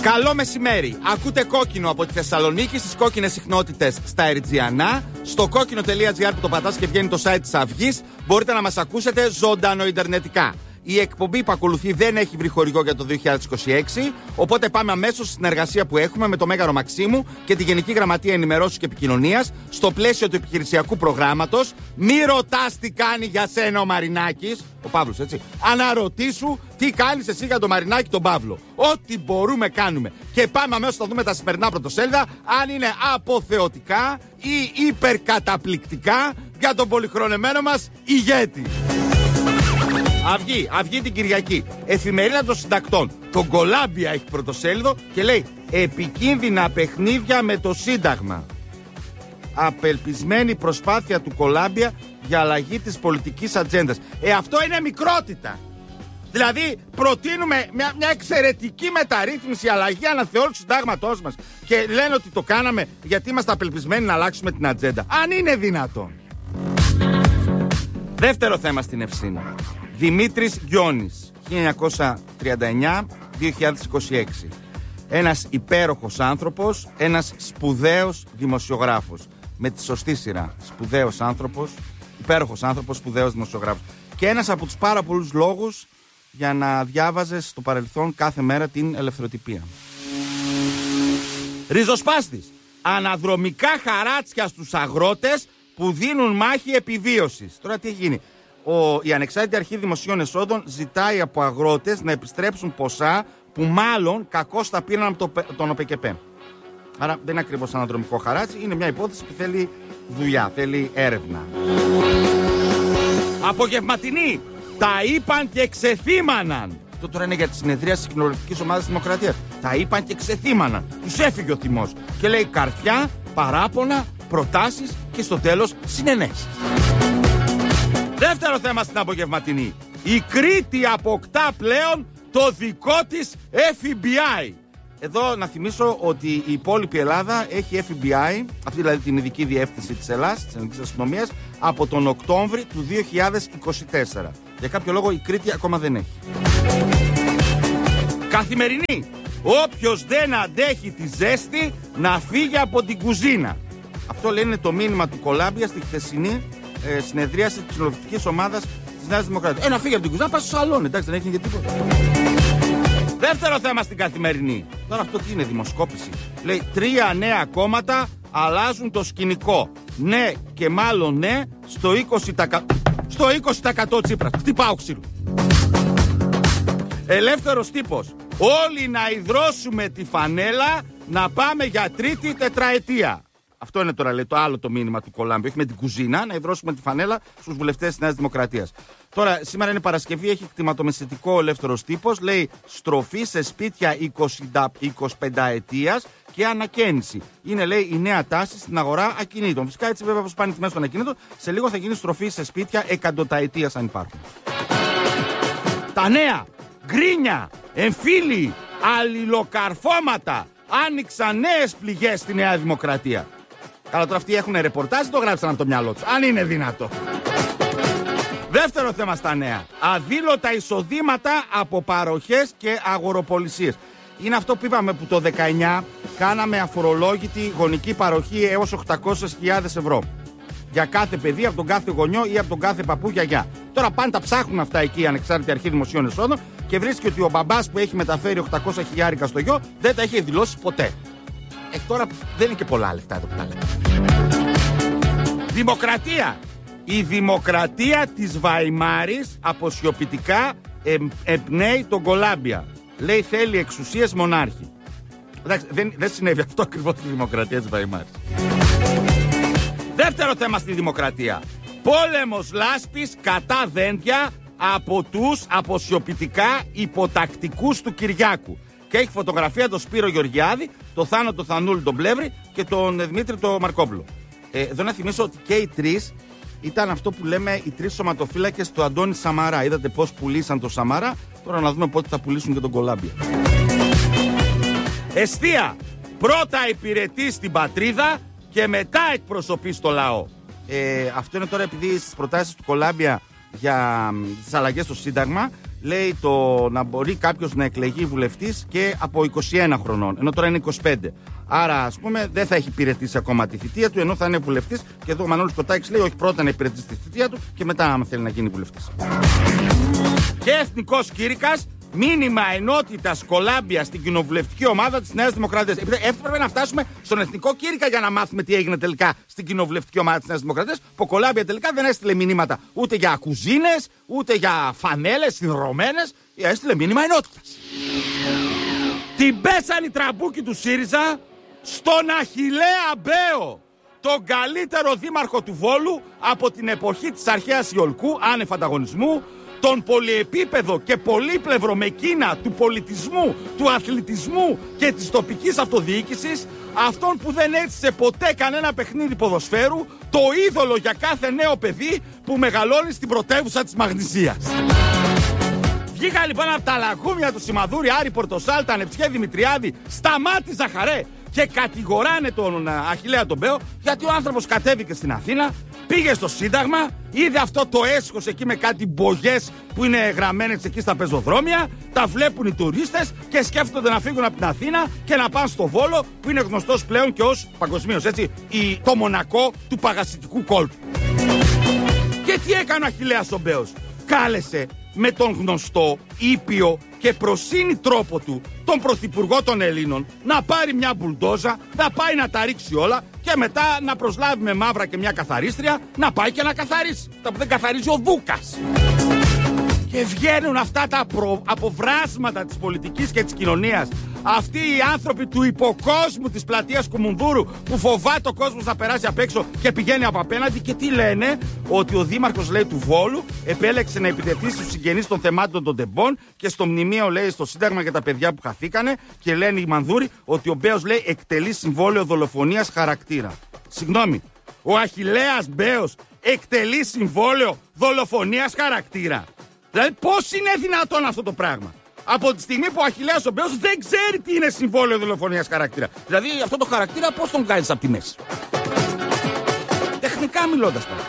Καλό μεσημέρι. Ακούτε Κόκκινο από τη Θεσσαλονίκη στις κόκκινες συχνότητες στα Ερτζιανά. Στο κόκκινο.gr που το πατάς και βγαίνει το site της Αυγής, μπορείτε να μας ακούσετε ζωντανό ιντερνετικά. Η εκπομπή που ακολουθεί δεν έχει βρει χορηγό για το 2026, οπότε πάμε αμέσως στη συνεργασία που έχουμε με το Μέγαρο Μαξίμου και τη Γενική Γραμματεία Ενημερώσεως και Επικοινωνίας στο πλαίσιο του επιχειρησιακού προγράμματος. Μη ρωτάς τι κάνει για σένα ο Μαρινάκης, ο Παύλος, έτσι. Αναρωτήσου τι κάνεις εσύ για τον Μαρινάκη τον Παύλο. Ό,τι μπορούμε κάνουμε. Και πάμε αμέσως να δούμε τα σημερινά πρωτοσέλιδα, αν είναι αποθεωτικά ή υπερκαταπληκτικά για τον πολυχρονεμένο μας ηγέτη. Αυγή την Κυριακή. Εφημερίδα των Συντακτών. Το Κολάμπια έχει πρωτοσέλιδο και λέει επικίνδυνα παιχνίδια με το Σύνταγμα. Απελπισμένη προσπάθεια του Κολάμπια για αλλαγή της πολιτικής ατζέντας. Αυτό είναι μικρότητα. Δηλαδή προτείνουμε μια εξαιρετική μεταρρύθμιση, αλλαγή, αναθεώρηση του συντάγματός μας και λένε ότι το κάναμε γιατί είμαστε απελπισμένοι να αλλάξουμε την ατζέντα. Αν είναι δυνατόν. Δεύτερο θέμα στην Ευσύνα. Δημήτρης Γιώνης, 1939-2026. Ένας υπέροχος άνθρωπος, ένας σπουδαίος δημοσιογράφος. Με τη σωστή σειρά. Σπουδαίος άνθρωπος, υπέροχος άνθρωπος, σπουδαίος δημοσιογράφος. Και ένας από τους πάρα πολλούς λόγους για να διάβαζες στο παρελθόν κάθε μέρα την Ελευθεροτυπία. Ριζοσπάστης. Αναδρομικά χαράτσια στους αγρότες που δίνουν μάχη επιβίωσης. Τώρα τι έχει γίνει. Η Ανεξάρτητη Αρχή Δημοσίων Εσόδων ζητάει από αγρότες να επιστρέψουν ποσά που μάλλον κακώς τα πήραν από τον ΟΠΕΚΕΠΕ. Άρα δεν είναι ακριβώς αναδρομικό χαράτσι, είναι μια υπόθεση που θέλει δουλειά, θέλει έρευνα. Απογευματινή. Τα είπαν και ξεθύμαναν. Αυτό τώρα είναι για τη συνεδρία της Κοινοβουλευτικής Ομάδας Δημοκρατίας. Τα είπαν και ξεθύμαναν. Τους έφυγε ο θυμός. Και λέει καρφιά, παράπονα, προτάσεις και στο τέλος συνενέσεις. Δεύτερο θέμα στην απογευματινή. Η Κρήτη αποκτά πλέον το δικό της FBI. Εδώ να θυμίσω ότι η υπόλοιπη Ελλάδα έχει FBI, αυτή δηλαδή την ειδική διεύθυνση της Ελλάδας, της Ελληνικής Αστυνομίας, από τον Οκτώβρη του 2024. Για κάποιο λόγο η Κρήτη ακόμα δεν έχει. Καθημερινή. Όποιος δεν αντέχει τη ζέστη να φύγει από την κουζίνα. Αυτό λένε το μήνυμα του Κολάμπια στη χθεσινή συνεδρίαση της κοινοβουλευτικής ομάδας της Νέας Δημοκρατίας. Να φύγει από την κουζίνα, να πάει στο σαλόνι, εντάξει, δεν έχει και τίποτα. Δεύτερο θέμα στην Καθημερινή. Τώρα αυτό τι είναι, δημοσκόπηση. Λέει 3 νέα κόμματα αλλάζουν το σκηνικό. Ναι και μάλλον ναι στο 20% Τσίπρας. Χτυπάω ξύλο. Ελεύθερος τύπος. Όλοι να ιδρώσουμε τη φανέλα να πάμε για τρίτη τετραετία. Αυτό είναι τώρα, λέει, το άλλο το μήνυμα του Κολάμπη. Έχει με την κουζίνα να ιδρώσουμε τη φανέλα στους βουλευτές της Νέας Δημοκρατίας. Τώρα, σήμερα είναι Παρασκευή, έχει κτηματομεσητικό ελεύθερος τύπος. Λέει στροφή σε σπίτια 25 ετίας και ανακαίνιση. Είναι, λέει, η νέα τάση στην αγορά ακινήτων. Φυσικά έτσι, βέβαια, όπως πάνε οι τιμές των ακινήτων, σε λίγο θα γίνει στροφή σε σπίτια 100 ετίας αν υπάρχουν. Τα νέα, γκρίνια, εμφύλοι, αλληλοκαρφώματα. Άνοιξαν νέες πληγές στη Νέα Δημοκρατία. Καλά, τώρα αυτοί έχουν ρεπορτάζ, το γράψαν από το μυαλό τους. Αν είναι δυνατό. Δεύτερο θέμα στα νέα. Αδήλωτα εισοδήματα από παροχές και αγοροπολισίες. Είναι αυτό που είπαμε που το 19 κάναμε αφορολόγητη γονική παροχή έως 800.000 ευρώ. Για κάθε παιδί, από τον κάθε γονιό ή από τον κάθε παππού γιαγιά. Τώρα πάνε τα ψάχνουν αυτά εκεί η Ανεξάρτητη Αρχή Δημοσίων Εσόδων και βρίσκει ότι ο μπαμπάς που έχει μεταφέρει 800.000 στο γιο δεν τα έχει δηλώσει ποτέ. Τώρα δεν είναι και πολλά λεφτά εδώ που τα λέμε. Δημοκρατία. Η δημοκρατία της Βαϊμάρης αποσιωπητικά εμπνέει τον Κολάμπια. Λέει θέλει εξουσίες μονάρχη. Εντάξει, δεν συνέβη αυτό ακριβώς στη δημοκρατία της Βαϊμάρης. Δεύτερο θέμα στη δημοκρατία. Πόλεμος λάσπης κατά δέντια από τους αποσιωπητικά υποτακτικούς του Κυριάκου. Και έχει φωτογραφία τον Σπύρο Γεωργιάδη, τον Θάνο τον Θανούλη τον Πλεύρη και τον Δημήτρη τον Μαρκόπουλο. Εδώ να θυμίσω ότι και οι τρεις ήταν αυτό που λέμε οι τρεις σωματοφύλακες του Αντώνη Σαμαρά. Είδατε πώς πουλήσαν τον Σαμαρά, τώρα να δούμε πότε θα πουλήσουν και τον Κολάμπια. Εστία. Πρώτα υπηρετεί στην πατρίδα και μετά εκπροσωπεί στο λαό. Αυτό είναι τώρα επειδή στις προτάσεις του Κολάμπια για τις αλλαγές στο Σύνταγμα λέει να μπορεί κάποιος να εκλεγεί βουλευτής και από 21 χρονών, ενώ τώρα είναι 25. Άρα, ας πούμε, δεν θα έχει υπηρετήσει ακόμα τη θητεία του, ενώ θα είναι βουλευτής. Και εδώ ο Μανώλης Κοτάκης λέει: όχι, πρώτα να υπηρετήσει τη θητεία του και μετά, άμα θέλει να γίνει βουλευτής. Και εθνικός κήρυκας, μήνυμα ενότητας Κολάμπια στην κοινοβουλευτική ομάδα της Νέας Δημοκρατίας. Έπρεπε να φτάσουμε στον εθνικό κήρυκα για να μάθουμε τι έγινε τελικά στην κοινοβουλευτική ομάδα της Νέας Δημοκρατίας. Που ο Κολάμπια τελικά δεν έστειλε μηνύματα ούτε για κουζίνες, ούτε για φανέλες συνδρομένες. Έστειλε μήνυμα ενότητας. Την πέσανε οι τραμπούκοι του ΣΥΡΙΖΑ στον Αχιλλέα Μπέο, τον καλύτερο δήμαρχο του Βόλου από την εποχή της αρχαίας Ιολκού, άνευ ανταγωνισμού, τον πολυεπίπεδο και πολύπλευρο μεκίνα του πολιτισμού, του αθλητισμού και της τοπικής αυτοδιοίκησης, αυτόν που δεν έζησε ποτέ κανένα παιχνίδι ποδοσφαίρου, το είδωλο για κάθε νέο παιδί που μεγαλώνει στην πρωτεύουσα της Μαγνησίας. Βγήκα λοιπόν από τα λαγούμια του Σιμαδούρη, Άρη Πορτοσάλτα, Νεψιέ Δημητριάδη, Σταμάτη Ζαχαρέ και κατηγοράνε τον Αχιλλέα τον Μπέο, γιατί ο άνθρωπος κατέβηκε στην Αθήνα, πήγε στο Σύνταγμα, είδε αυτό το έσχος εκεί με κάτι μπογιές που είναι γραμμένες εκεί στα πεζοδρόμια, τα βλέπουν οι τουρίστες και σκέφτονται να φύγουν από την Αθήνα και να πάνε στο Βόλο, που είναι γνωστός πλέον και ως παγκοσμίως, έτσι, το Μονακό του παγασιτικού κόλπου. Και τι έκανε ο Αχιλλέας ο Μπέος? Κάλεσε με τον γνωστό, ήπιο και προσύνη τρόπο του τον πρωθυπουργό των Ελλήνων να πάρει μια μπουλντόζα, να πάει να τα ρίξει όλα και μετά να προσλάβει με μαύρα και μια καθαρίστρια να πάει και να καθαρίσει. Τα που δεν καθαρίζει ο Δούκας. Και βγαίνουν αυτά τα αποβράσματα της πολιτικής και της κοινωνίας. Αυτοί οι άνθρωποι του υποκόσμου της πλατείας Κουμουνδούρου που φοβάται ο κόσμος να περάσει απ' έξω και πηγαίνει από απέναντι, και τι λένε? Ότι ο δήμαρχος, λέει, του Βόλου επέλεξε να επιτεθεί στους συγγενείς των θεμάτων των τεμπών και στο μνημείο, λέει, στο Σύνταγμα για τα παιδιά που χαθήκανε, και λένε οι Μανδούροι ότι ο Μπέος, λέει, εκτελεί συμβόλαιο δολοφονίας χαρακτήρα. Συγγνώμη, ο Αχιλλέας Μπέος εκτελεί συμβόλαιο δολοφονίας χαρακτήρα? Δηλαδή πώς είναι δυνατόν αυτό το πράγμα? Από τη στιγμή που ο Αχιλλέας ο Μπέος δεν ξέρει τι είναι συμβόλαιο δολοφονίας χαρακτήρα. Δηλαδή αυτό το χαρακτήρα πώς τον βγάζεις από τη μέση? Τεχνικά μιλώντας τώρα.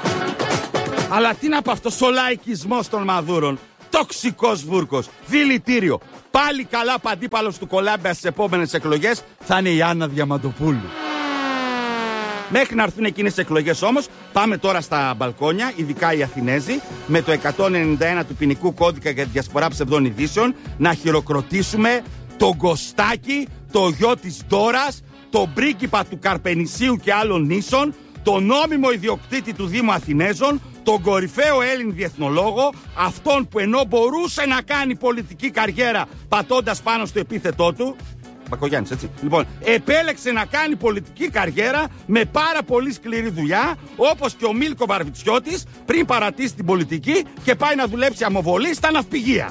Αλλά τι να πω, αυτός ο λαϊκισμός των Μαδούρων, τοξικός βούρκος, δηλητήριο. Πάλι καλά αντίπαλος του Κολάμπια στις επόμενες εκλογές θα είναι η Άννα Διαμαντοπούλου. Μέχρι να έρθουν εκείνες τις εκλογές όμως, πάμε τώρα στα μπαλκόνια, ειδικά οι Αθηνέζοι, με το 191 του ποινικού κώδικα για τη διασπορά ψευδών ειδήσεων, να χειροκροτήσουμε τον Κωστάκη, το γιο της Ντόρας, τον πρίγκιπα του Καρπενησίου και άλλων νήσων, τον νόμιμο ιδιοκτήτη του Δήμου Αθηνέζων, τον κορυφαίο Έλλην διεθνολόγο, αυτόν που ενώ μπορούσε να κάνει πολιτική καριέρα πατώντας πάνω στο επίθετό του, Μπακογιάννης, έτσι. Λοιπόν, επέλεξε να κάνει πολιτική καριέρα με πάρα πολύ σκληρή δουλειά, όπως και ο Μίλκο Βαρβιτσιώτης, πριν παρατήσει την πολιτική και πάει να δουλέψει αμοβολή στα ναυπηγεία.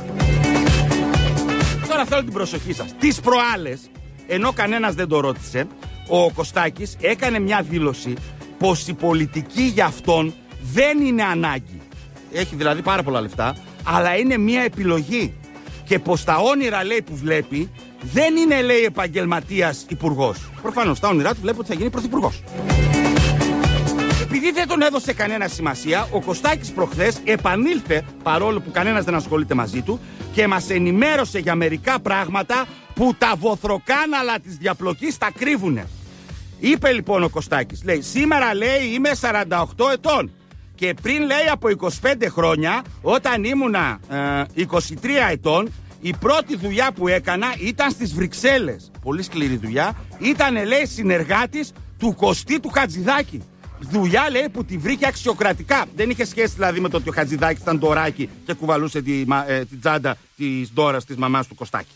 Τώρα θέλω την προσοχή σας. Τις προάλλες, ενώ κανένας δεν το ρώτησε, ο Κωστάκης έκανε μια δήλωση πως η πολιτική για αυτόν δεν είναι ανάγκη. Έχει δηλαδή πάρα πολλά λεφτά, αλλά είναι μια επιλογή. Και πως τα όνειρα, λέει, που βλέπει δεν είναι, λέει, επαγγελματίας υπουργός. Προφανώς τα όνειρά του βλέπει ότι θα γίνει πρωθυπουργός. Επειδή δεν τον έδωσε κανένα σημασία, ο Κωστάκης προχθές επανήλθε, παρόλο που κανένας δεν ασχολείται μαζί του, και μας ενημέρωσε για μερικά πράγματα που τα βοθροκάναλα της διαπλοκής τα κρύβουνε. Είπε λοιπόν ο Κωστάκης, λέει, σήμερα, λέει, είμαι 48 ετών. Και πριν, λέει, από 25 χρόνια, όταν ήμουνα 23 ετών, η πρώτη δουλειά που έκανα ήταν στις Βρυξέλλες. Πολύ σκληρή δουλειά. Ήτανε, λέει, συνεργάτης του Κωστή του Χατζηδάκη. Δουλειά, λέει, που τη βρήκε αξιοκρατικά. Δεν είχε σχέση δηλαδή με το ότι ο Χατζηδάκης ήταν ντοράκι και κουβαλούσε την τσάντα της Ντόρας, της μαμάς του Κωστάκη.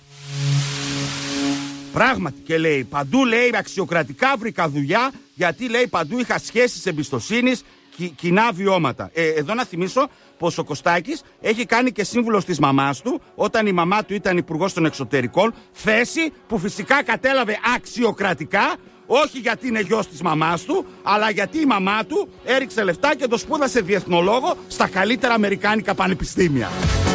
Πράγματι, και λέει, παντού, λέει, αξιοκρατικά βρήκα δουλειά, γιατί, λέει, παντού είχα σχέσεις εμπιστοσύνης, κοινά βιώματα. Εδώ να θυμίσω πως ο Κωστάκης έχει κάνει και σύμβουλος της μαμάς του όταν η μαμά του ήταν υπουργός των εξωτερικών, θέση που φυσικά κατέλαβε αξιοκρατικά, όχι γιατί είναι γιος της μαμάς του, αλλά γιατί η μαμά του έριξε λεφτά και το σπούδασε διεθνολόγο στα καλύτερα αμερικάνικα πανεπιστήμια.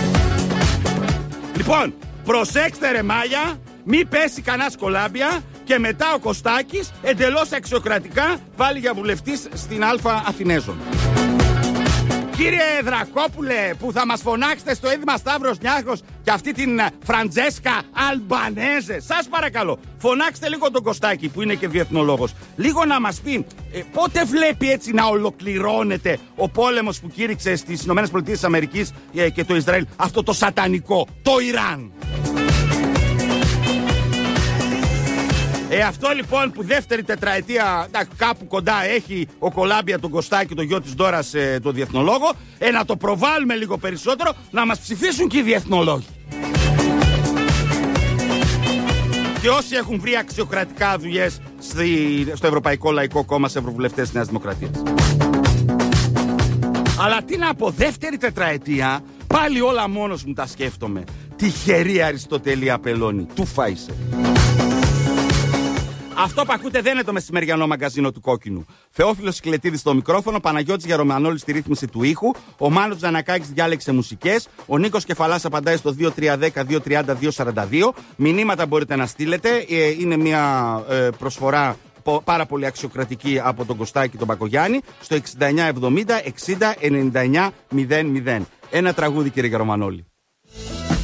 Λοιπόν, προσέξτε, ρε μάγια, μη πέσει κανένας Κολάμπια και μετά ο Κωστάκης εντελώς αξιοκρατικά βάλει για βουλευτής στην Α Αθηνέζων. Κύριε Δρακόπουλε, που θα μας φωνάξετε στο Ίδρυμα Σταύρος Νιάρχος και αυτή την Φραντζέσκα Αλμπανέζε, σας παρακαλώ, φωνάξτε λίγο τον Κωστάκη που είναι και διεθνολόγος. Λίγο να μας πει πότε βλέπει έτσι να ολοκληρώνεται ο πόλεμος που κήρυξε στις ΗΠΑ και το Ισραήλ, αυτό το σατανικό, το Ιράν. Αυτό λοιπόν που δεύτερη τετραετία κάπου κοντά έχει ο Κολάμπια τον Κωστάκη, το γιο της Ντόρας, τον διεθνολόγο, να το προβάλλουμε λίγο περισσότερο, να μας ψηφίσουν και οι διεθνολόγοι. Και όσοι έχουν βρει αξιοκρατικά δουλειές στο Ευρωπαϊκό Λαϊκό Κόμμα, σε ευρωβουλευτές της Νέας Δημοκρατίας. Αλλά τι να πω, δεύτερη τετραετία, πάλι όλα μόνος μου τα σκέφτομαι. Τυχερή Αριστοτέλη Απελώνη, του φάισε. Αυτό που ακούτε δεν είναι το μεσημεριανό μαγκαζίνο του Κόκκινου. Θεόφιλος Σκλετίδης στο μικρόφωνο, Παναγιώτης Γερομανόλης στη ρύθμιση του ήχου, ο Μάνος Τζανακάκης διάλεξε μουσικές, ο Νίκος Κεφαλάς απαντάει στο 2310-230-242. Μηνύματα μπορείτε να στείλετε, είναι μια προσφορά πάρα πολύ αξιοκρατική από τον Κωστάκη τον Μπακογιάννη, στο 6970-60-99-00. Ένα τραγούδι, κύριε Γερομανόλη.